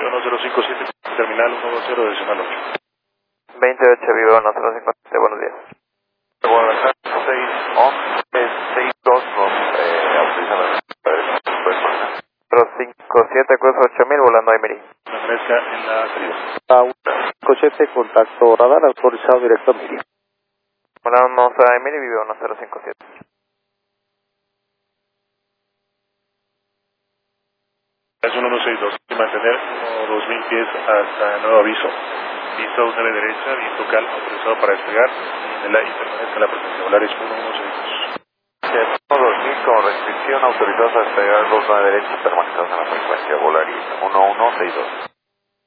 1057, terminal 120, decimal 8. 28, Vivo 1057, buenos días. Guadalajara 61162 nos autorizan la 057, cruza 8000, volando a Emery. Amanezca en la salida. A 57, contacto radar, autorizado directo a Miri. Volamos a Emery, Vivo 1057. Es 1162, mantener 2000 pies hasta nuevo aviso. Visto 9 derecha, visto cal, autorizado para despegar. Y permanezca la presencia volar es 1162. 2000 con restricción, autorizados a despegar 29 derecha, permanecidos en la frecuencia, volar y 1162.